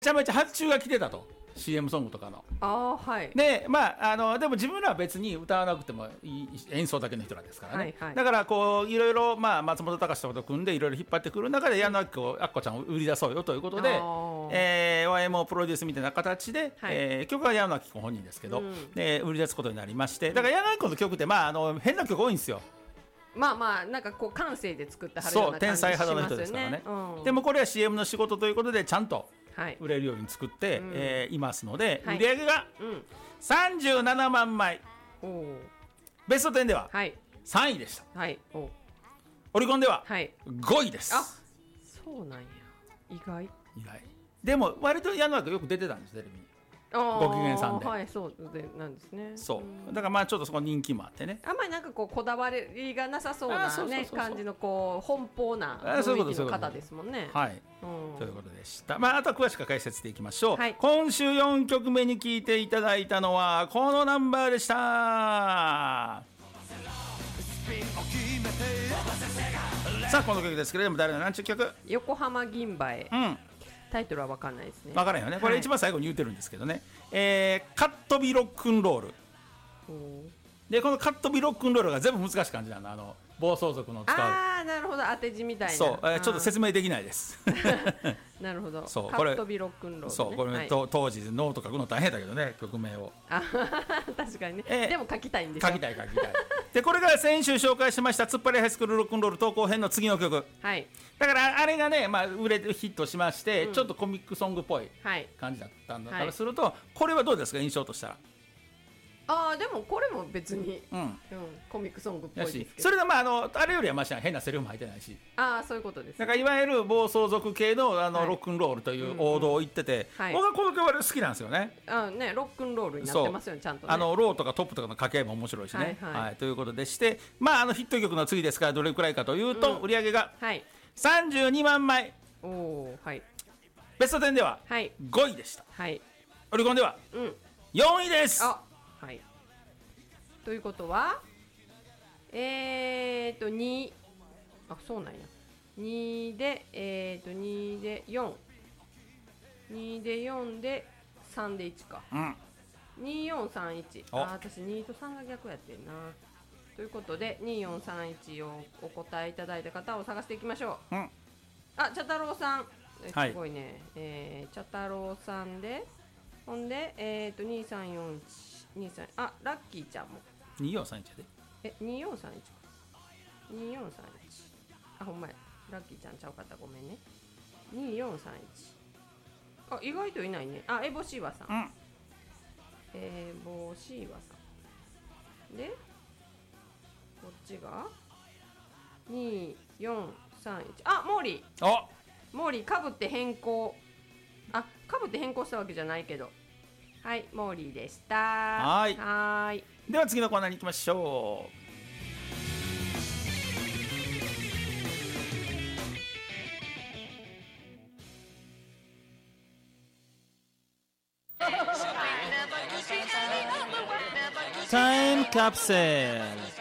ちゃめちゃ発注が来てたと CM ソングとかの。 はい。 ででも自分らは別に歌わなくてもいい演奏だけの人なんですからね、 はいはい、 だからこういろいろ松本隆と組んでいろいろ引っ張ってくる中で矢野明子ちゃんを売り出そうよということで、YMO プロデュースみたいな形で、はい曲は矢野明子本人ですけど、売り出すことになりまして、だから矢野明子の曲って変な曲多いんですよ。 なんかこう感性で作ってはるような感じしますよね。 そう天才肌の人ですからね、でもこれは CM の仕事ということでちゃんと売れるように作って、いますので、売り上げが37万枚、ベスト10では3位でした、オリコンでは5位です、 そうなんや、意外でも割と矢野明よく出てたんです、テレビにご機嫌さんで、 そうでなんですね。 そうだからちょっとそこ人気もあってね、 あんまりなんかこうこだわりがなさそうなね感じのこう奔放な雰囲気の方ですもんね。 はい、ということでした。あとは詳しく解説していきましょう。今週4曲目に聴いていただいたのはこのナンバーでした。さあこの曲ですけれども、誰の何ちゅう曲？ 横浜銀馬へ。タイトルは分かんないですね。 分からんよね、これ一番最後に言ってるんですけどね、カットビロックンロールで、このカットビロックンロールが全部難しい感じなの、暴走族の使う。 なるほど、当て字みたいな。 そう、ちょっと説明できないですなるほど、 そうカットビロックンロール、ね、 そうこれ、当時ノート書くの大変だけどね、曲名を確かにね、でも書きたいんですよ。書きたいで、これが先週紹介しました突っ張りハイスクールロックンロール投稿編の次の曲、だからあれがね、売れてヒットしまして、ちょっとコミックソングっぽい感じだったんだからすると、これはどうですか、印象としたら。 でもこれも別に、コミックソングっぽいですけど、 それがあれよりはマシな、変なセリフも入ってないし、 そういうことです。 だからいわゆる暴走族系のロックンロールという王道を言ってて、僕はこの曲は好きなんですよね。 ロックンロールになってますよね、ちゃんとね。 ローとかトップとかの掛け合いも面白いしね。ということでして、ヒット曲の次ですからどれくらいかというと、売り上げが32万枚、ベスト10では5位でした、オリコンでは4位です。 ということは2、そうなんや、2で2で42で4で3で1か、2431、私2と3が逆やってんな。ということで2431をお答えいただいた方を探していきましょう。茶太郎さん、すごいね、茶太郎さんで、ほんで234123、ラッキーちゃんも 2431で 2431か、2431、ほんまや、ラッキーちゃんちゃうかった、ごめんね。2431、意外といないね。エボシーワさん、エボシーワさんで、こっちが2431、モーリーかぶって変更、かぶって変更したわけじゃないけど、モーリーでした。はい。 では次のコーナーに行きましょう。タイムカプセル。